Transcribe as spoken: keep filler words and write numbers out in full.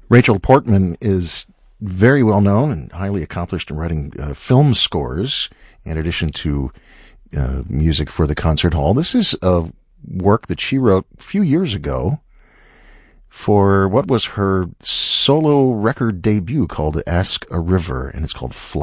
Rachel Portman is very well known and highly accomplished in writing uh, film scores, in addition to uh, music for the concert hall. This is a work that she wrote a few years ago for what was her solo record debut called Ask a River, and it's called Flood.